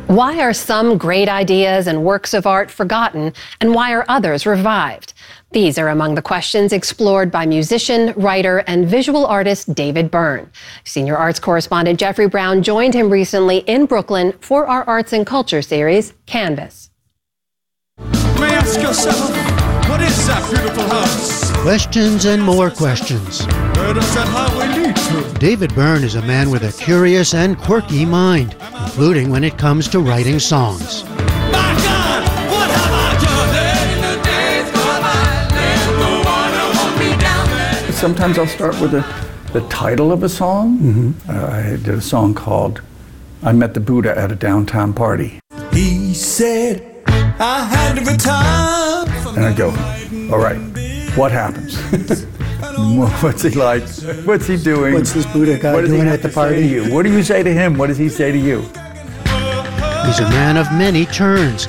Why are some great ideas and works of art forgotten, and why are others revived? These are among the questions explored by musician, writer, and visual artist David Byrne. Senior arts correspondent Jeffrey Brown joined him recently in Brooklyn for our Arts and Culture series, Canvas. You may ask yourself, what is that beautiful house? Questions and more questions. Where does that highway lead to? David Byrne is a man with a curious and quirky mind, including when it comes to writing songs. My God, what have I done? In the days gone by, there's no one to hold me down. Sometimes I'll start with the title of a song. I did a song called I Met the Buddha at a Downtown Party. He said, I had to retire. And I go, all right, what happens? What's he like? What's he doing? What's this Buddha guy doing at the party? What do you say to him? What does he say to you? He's a man of many turns.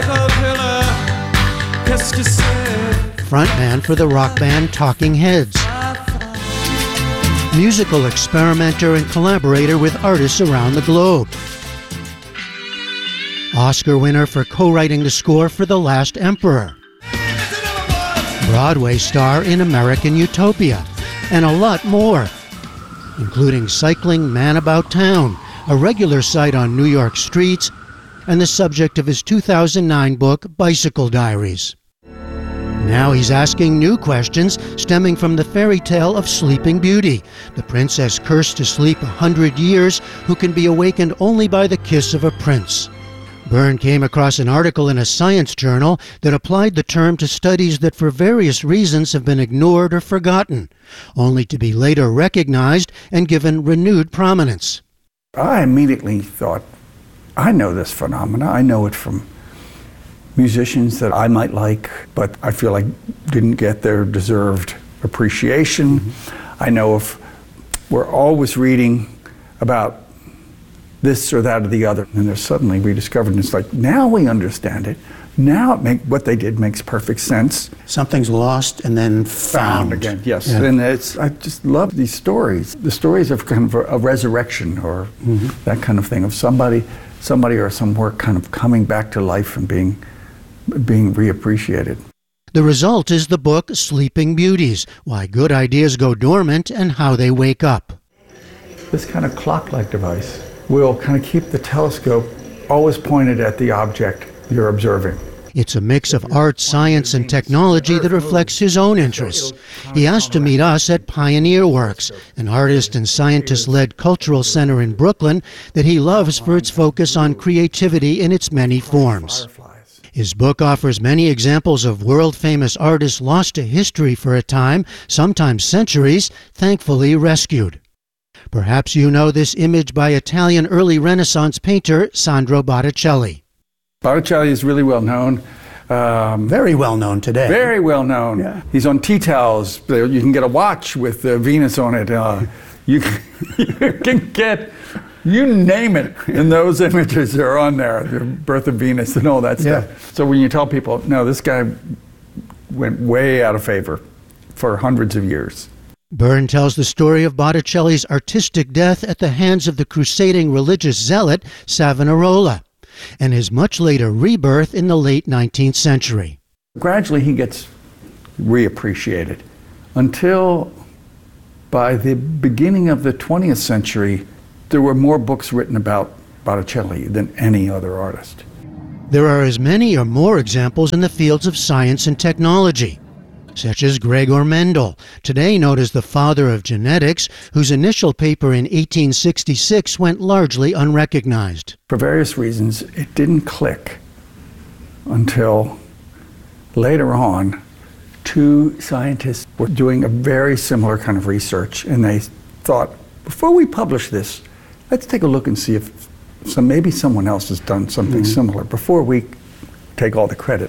Frontman for the rock band Talking Heads. Musical experimenter and collaborator with artists around the globe. Oscar winner for co-writing the score for The Last Emperor. Broadway star in American Utopia, and a lot more, including cycling Man About Town, a regular sight on New York streets, and the subject of his 2009 book, Bicycle Diaries. Now he's asking new questions stemming from the fairy tale of Sleeping Beauty, the princess cursed to sleep 100 years who can be awakened only by the kiss of a prince. Byrne came across an article in a science journal that applied the term to studies that for various reasons have been ignored or forgotten, only to be later recognized and given renewed prominence. I immediately thought, I know this phenomena. I know it from musicians that I might like, but I feel like didn't get their deserved appreciation. I know if we're always reading about this or that or the other, and there's suddenly rediscovered, and it's like, now we understand it. Now what they did makes perfect sense. Something's lost and then found again, yes. Yeah. And I just love these stories. The stories of kind of a resurrection or that kind of thing, of somebody or some work kind of coming back to life and being reappreciated. The result is the book Sleeping Beauties, Why Good Ideas Go Dormant and How They Wake Up. This kind of clock-like device will kind of keep the telescope always pointed at the object you're observing. It's a mix of art, science, and technology that reflects his own interests. He asked to meet us at Pioneer Works, an artist and scientist-led cultural center in Brooklyn that he loves for its focus on creativity in its many forms. His book offers many examples of world-famous artists lost to history for a time, sometimes centuries, thankfully rescued. Perhaps you know this image by Italian early Renaissance painter Sandro Botticelli. Botticelli is really well known. Very well known today. Very well known. Yeah. He's on tea towels. You can get a watch with Venus on it. You can get, you name it, and those images are on there, the birth of Venus and all that stuff. Yeah. So when you tell people, no, this guy went way out of favor for hundreds of years. Byrne tells the story of Botticelli's artistic death at the hands of the crusading religious zealot Savonarola, and his much later rebirth in the late 19th century. Gradually he gets reappreciated until by the beginning of the 20th century, there were more books written about Botticelli than any other artist. There are as many or more examples in the fields of science and technology, such as Gregor Mendel, today known as the father of genetics, whose initial paper in 1866 went largely unrecognized. For various reasons, it didn't click until later on. Two scientists were doing a very similar kind of research, and they thought, before we publish this, let's take a look and see if maybe someone else has done something similar before we take all the credit.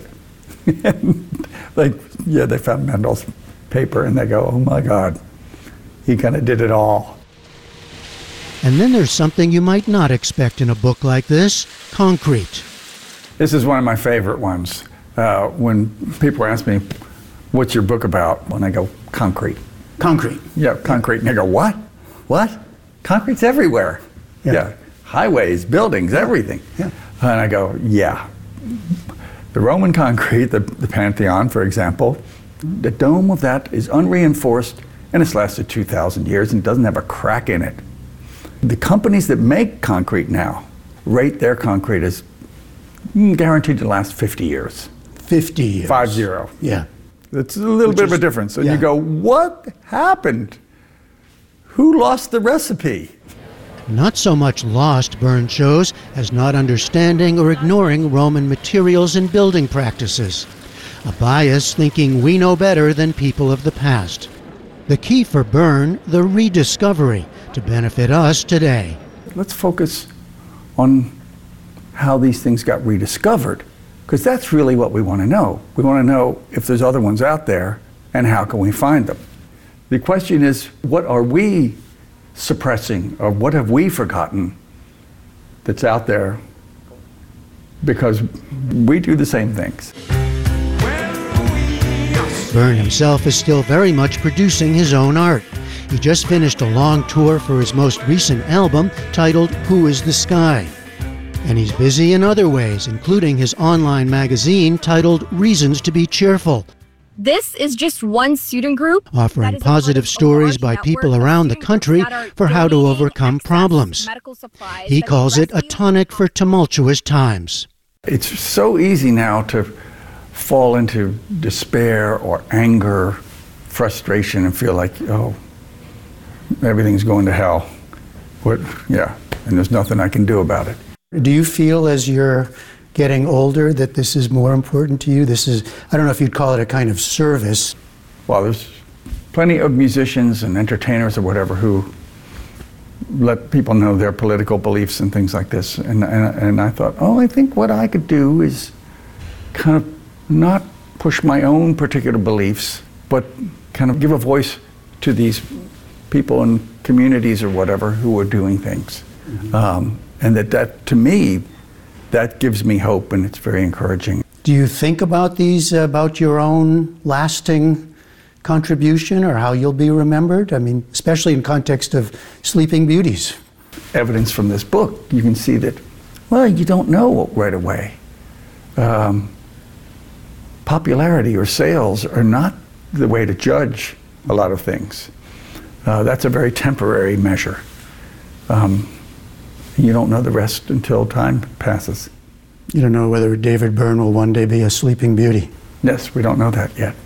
They found Mendel's paper and they go, oh my God, he kind of did it all. And then there's something you might not expect in a book like this, concrete. This is one of my favorite ones. When people ask me, what's your book about? When I go, concrete. Concrete. Yeah, concrete. And they go, what? What? Concrete's everywhere. Yeah. Highways, buildings, everything. Yeah. And I go, yeah. The Roman concrete, the Pantheon, for example, the dome of that is unreinforced, and it's lasted 2,000 years and doesn't have a crack in it. The companies that make concrete now rate their concrete as guaranteed to last 50 years. 50 years. 50. Yeah. It's a little bit of a difference. And yeah. you go, what happened? Who lost the recipe? Not so much lost, Byrne shows, as not understanding or ignoring Roman materials and building practices. A bias thinking we know better than people of the past. The key for Byrne, the rediscovery, to benefit us today. Let's focus on how these things got rediscovered, because that's really what we want to know. We want to know if there's other ones out there, and how can we find them? The question is, what are we suppressing, or what have we forgotten that's out there? Because we do the same things. Byrne himself is still very much producing his own art. He just finished a long tour for his most recent album titled Who is the Sky? And he's busy in other ways, including his online magazine titled Reasons to be Cheerful, This is just one student group offering positive stories by people around the country for how to overcome problems. He calls it a tonic for tumultuous times. It's so easy now to fall into despair or anger, frustration, and feel like, oh, everything's going to hell. And there's nothing I can do about it. Do you feel as you're getting older that this is more important to you? This is, I don't know if you'd call it a kind of service. Well, there's plenty of musicians and entertainers or whatever who let people know their political beliefs and things like this. And I thought, I think what I could do is kind of not push my own particular beliefs, but kind of give a voice to these people in communities or whatever who are doing things. Mm-hmm. And that to me, that gives me hope, and it's very encouraging. Do you think about these, about your own lasting contribution or how you'll be remembered? I mean, especially in context of Sleeping Beauties. Evidence from this book, you can see that, you don't know right away. Popularity or sales are not the way to judge a lot of things. That's a very temporary measure. You don't know the rest until time passes. You don't know whether David Byrne will one day be a Sleeping Beauty. Yes, we don't know that yet.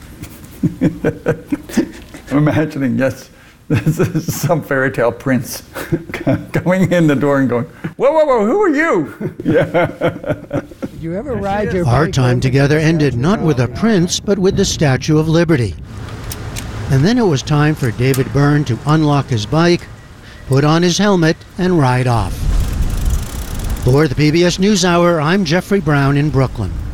I'm imagining, yes, this is some fairy tale prince going in the door and going, whoa, who are you? Yeah. You ever ride your Our bike time over together the ended Statue not of with a Liberty? prince, but with the Statue of Liberty. And then it was time for David Byrne to unlock his bike, put on his helmet, and ride off. For the PBS NewsHour, I'm Jeffrey Brown in Brooklyn.